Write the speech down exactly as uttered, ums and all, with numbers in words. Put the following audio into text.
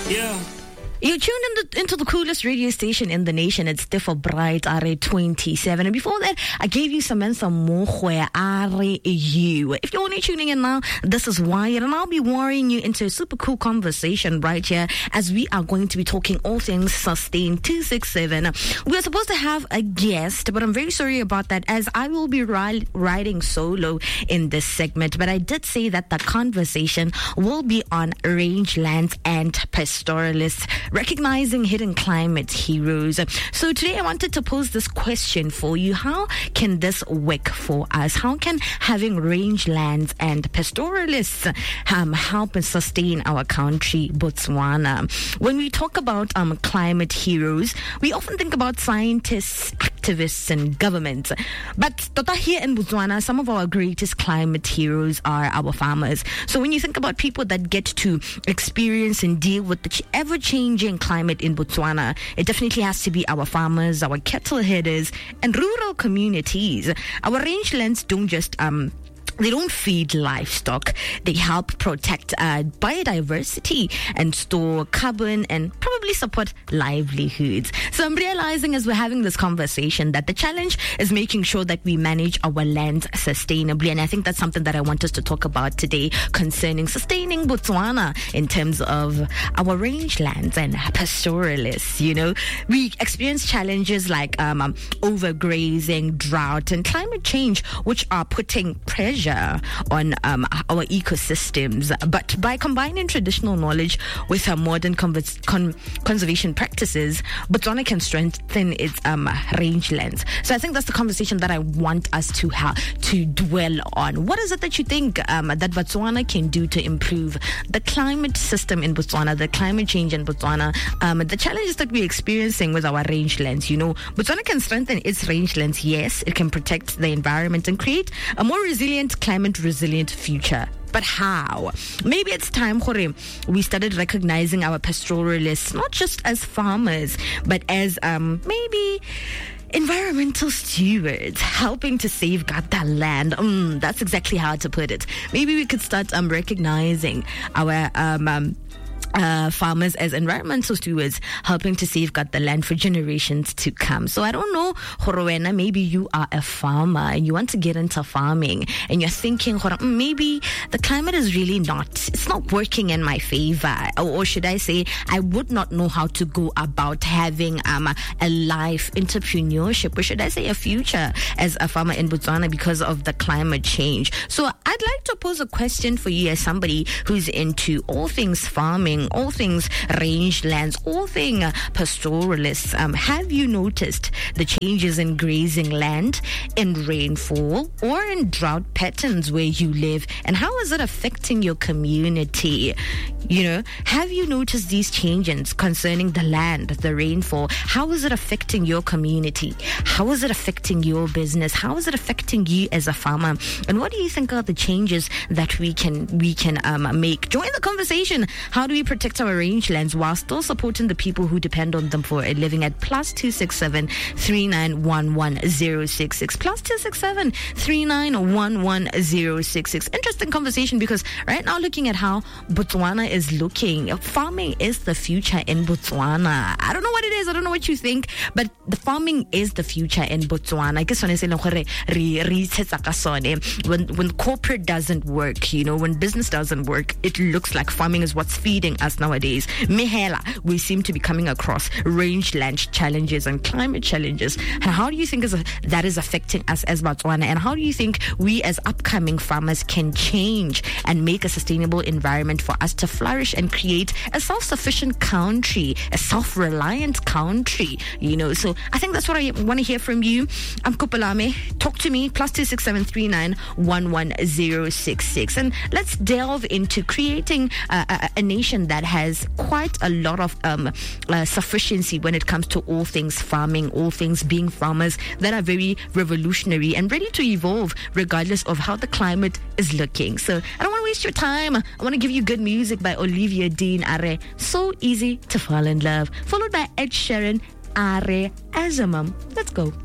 Yeah. You tuned in the, into the coolest radio station in the nation. It's Stiffer Bright R twenty-seven. And before that, I gave you Samantha Mohwe R U. If you're only tuning in now, this is Wyatt, and I'll be worrying you into a super cool conversation right here as we are going to be talking all things Sustain two sixty-seven. We are supposed to have a guest, but I'm very sorry about that as I will be ri- riding solo in this segment. But I did say that the conversation will be on rangelands and pastoralists, recognizing hidden climate heroes. So today I wanted to pose this question for you. How can this work for us? How can having rangelands and pastoralists um, help and sustain our country, Botswana? When we talk about um, climate heroes, we often think about scientists, activists, and governments. But tota here in Botswana, some of our greatest climate heroes are our farmers. So when you think about people that get to experience and deal with the ever-changing climate in Botswana, it definitely has to be our farmers, our cattle headers, and rural communities. Our rangelands don't just um They don't feed livestock. They help protect uh, biodiversity and store carbon and probably support livelihoods. So I'm realizing as we're having this conversation that the challenge is making sure that we manage our land sustainably. And I think that's something that I want us to talk about today concerning sustaining Botswana in terms of our rangelands and pastoralists. You know, we experience challenges like um, um, overgrazing, drought, and climate change, which are putting pressure on um, our ecosystems. But by combining traditional knowledge with our modern convers- con- conservation practices, Botswana can strengthen its um, rangelands. So I think that's the conversation that I want us to have to dwell on. What is it that you think um, that Botswana can do to improve the climate system in Botswana, the climate change in Botswana, um, the challenges that we're experiencing with our rangelands? You know, Botswana can strengthen its rangelands. Yes, it can protect the environment and create a more resilient, climate resilient future. But how? Maybe it's time Hore, we started recognizing our pastoralists not just as farmers, but as um, maybe environmental stewards, helping to safeguard the land. Mm, that's exactly how to put it. Maybe we could start um, recognizing our um, um Uh, farmers as environmental stewards, helping to safeguard the land for generations to come. So I don't know, Horowena, maybe you are a farmer and you want to get into farming and you're thinking, maybe the climate is really not, it's not working in my favor. Or, or should I say, I would not know how to go about having um, a life entrepreneurship, or should I say a future as a farmer in Botswana because of the climate change. So I'd like to pose a question for you as somebody who's into all things farming, all things rangelands, all things pastoralists. Um, have you noticed the changes in grazing land, in rainfall, or in drought patterns where you live? And how is it affecting your community? You know, have you noticed these changes concerning the land, the rainfall? How is it affecting your community? How is it affecting your business? How is it affecting you as a farmer? And what do you think are the changes that we can we can um, make? Join the conversation. How do we protect our rangelands while still supporting the people who depend on them for a living? At plus two six seven three nine one one zero six six, plus two six seven three nine one one zero six six. Interesting conversation because right now, looking at how Botswana is looking, farming is the future in Botswana. I don't know what it is. I don't know what you think, but the farming is the future in Botswana. I guess when when corporate doesn't work, you know, when business doesn't work, it looks like farming is what's feeding us nowadays. Mehela, we seem to be coming across rangeland challenges and climate challenges. And how do you think is a, that is affecting us as Botswana? And how do you think we as upcoming farmers can change and make a sustainable environment for us to flourish and create a self-sufficient country, a self-reliant country? You know, so I think that's what I want to hear from you. I'm Kopalame. Talk to me, plus two six seven three nine one one zero six six. And let's delve into creating uh, a, a nation that has quite a lot of um, uh, sufficiency when it comes to all things farming, all things being farmers that are very revolutionary and ready to evolve regardless of how the climate is looking. So I don't want to waste your time. I want to give you good music by Olivia Dean Are, So Easy to Fall in Love, followed by Ed Sheeran, Are As a Mom. Let's go.